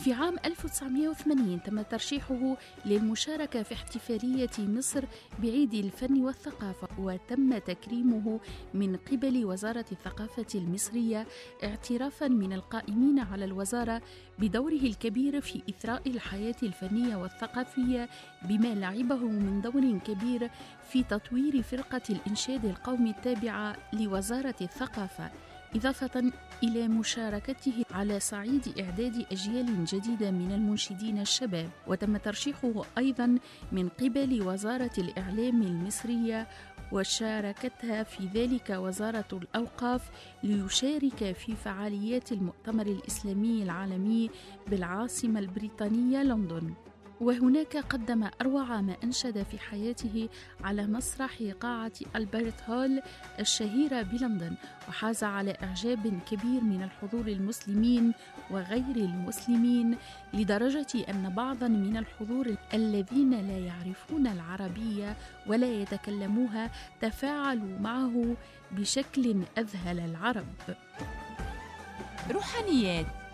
في عام 1980 تم ترشيحه للمشاركة في احتفالية مصر بعيد الفن والثقافة، وتم تكريمه من قبل وزارة الثقافة المصرية اعترافا من القائمين على الوزارة بدوره الكبير في إثراء الحياة الفنية والثقافية، بما لعبه من دور كبير في تطوير فرقة الإنشاد القومي التابعة لوزارة الثقافة، إضافة إلى مشاركته على صعيد إعداد أجيال جديدة من المنشدين الشباب. وتم ترشيحه أيضا من قبل وزارة الإعلام المصرية، وشاركتها في ذلك وزارة الأوقاف ليشارك في فعاليات المؤتمر الإسلامي العالمي بالعاصمة البريطانية لندن. وهناك قدم أروع ما أنشد في حياته على مسرح قاعة ألبرت هول الشهيرة بلندن، وحاز على إعجاب كبير من الحضور المسلمين وغير المسلمين، لدرجة أن بعضا من الحضور الذين لا يعرفون العربية ولا يتكلموها تفاعلوا معه بشكل أذهل العرب. روحانيات